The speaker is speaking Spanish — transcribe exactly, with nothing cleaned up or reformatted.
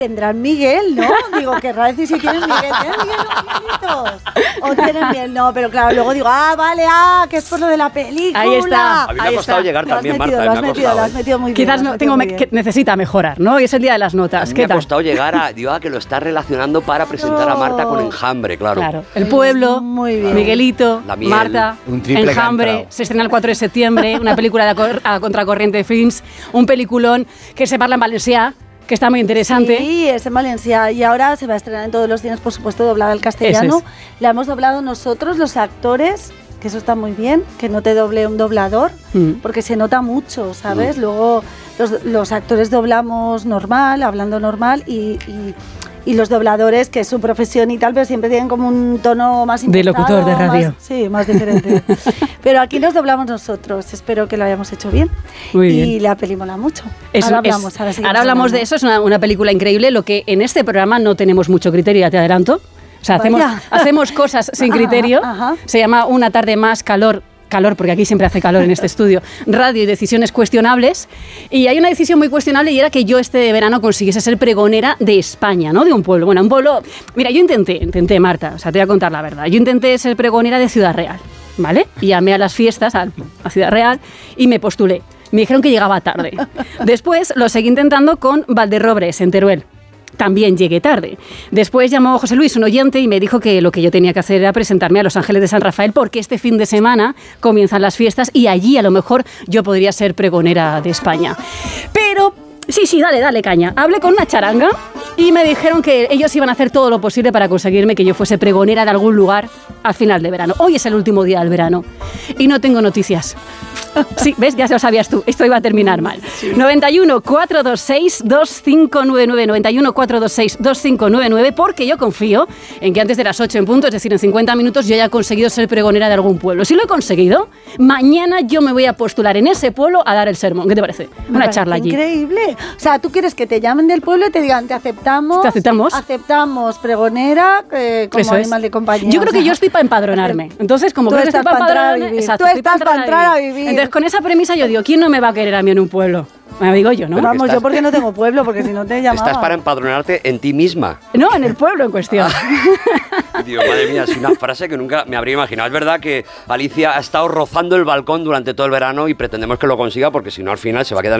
Tendrán Miguel, ¿no? Digo, querrá decir si tienen Miguel. ¿Tienen Miguel los Miguelitos? ¿O tienen Miguel? No, pero claro, luego digo, ah, vale, ah, que es por lo de la película. Ahí está. A mí me ha costado llegar también, metido, Marta. Lo has me ha metido, costado, lo has metido muy bien. Quizás no, tengo me, que necesita mejorar, ¿no? Hoy es el día de las notas. A mí ¿Qué me ha tal? costado llegar a, digo, a que lo está relacionando para presentar a Marta con Enjambre, claro. Claro. El pueblo, Muy bien. Miguelito, La miel, Marta, un triple Enjambre, cantao. se estrena el cuatro de septiembre, una película de a, cor- a contracorriente de films, un peliculón que se parla en valencià, que está muy interesante. Sí, es en Valencia y ahora se va a estrenar en todos los cines, por supuesto, doblada al castellano. Eso La hemos doblado nosotros, los actores, que eso está muy bien, que no te doble un doblador, Mm. porque se nota mucho, ¿sabes? Luego los, los actores doblamos normal, hablando normal y... y y los dobladores, que es su profesión y tal, pero siempre tienen como un tono más De impostado, locutor de radio. más- sí, más diferente. Pero aquí nos doblamos nosotros, espero que lo hayamos hecho bien. Muy y bien. la peli mola mucho. Es- ahora es- hablamos, ahora seguimos ahora hablamos hablando. de eso, es una, una película increíble, lo que en este programa no tenemos mucho criterio, ya te adelanto. O sea, hacemos, Vaya. hacemos cosas sin Ajá, criterio. ajá. Se llama Una tarde más, calor, calor, porque aquí siempre hace calor en este estudio, radio y decisiones cuestionables. Y hay una decisión muy cuestionable y era que yo este verano consiguiese ser pregonera de España, ¿no? De un pueblo. Bueno, un pueblo... Mira, yo intenté, intenté, Marta, o sea, te voy a contar la verdad. Yo intenté ser pregonera de Ciudad Real, ¿vale? Y llamé a las fiestas, a, a Ciudad Real, y me postulé. Me dijeron que llegaba tarde. Después lo seguí intentando con Valderrobres, en Teruel. También llegué tarde. Después llamó José Luis, un oyente, y me dijo que lo que yo tenía que hacer era presentarme a Los Ángeles de San Rafael porque este fin de semana comienzan las fiestas y allí a lo mejor yo podría ser pregonera de España. Pero, sí, sí, dale, dale caña. Hablé con una charanga y me dijeron que ellos iban a hacer todo lo posible para conseguirme que yo fuese pregonera de algún lugar al final de verano. Hoy es el último día del verano y no tengo noticias. Sí, ¿ves? Ya lo sabías tú. Esto iba a terminar mal. noventa y uno, cuatrocientos veintiséis, veinticinco noventa y nueve, noventa y uno, cuatrocientos veintiséis, veinticinco noventa y nueve, porque yo confío en que antes de las ocho en punto, es decir, en cincuenta minutos, yo haya conseguido ser pregonera de algún pueblo. Si lo he conseguido, mañana yo me voy a postular en ese pueblo a dar el sermón. ¿Qué te parece? Me Una parece charla allí. Increíble. O sea, tú quieres que te llamen del pueblo y te digan, te aceptamos. ¿Te aceptamos? Aceptamos pregonera eh, como Eso es. animal de compañía. Yo creo O sea, que yo estoy para empadronarme. Entonces, como Tú creo que estás estoy para pa' entrar a empadronarme, vivir. exacto, Tú estoy pa' estás pa' entrar a vivir. Entonces, con esa premisa yo digo, ¿quién no me va a querer a mí en un pueblo? Me digo yo, ¿no? Pero vamos, Estás- yo porque no tengo pueblo, porque si no te llamaba. Estás para empadronarte en ti misma. No, en el pueblo en cuestión. Y digo, madre mía, es una frase que nunca me habría imaginado. Es verdad que Alicia ha estado rozando el balcón durante todo el verano y pretendemos que lo consiga porque si no al final se va a quedar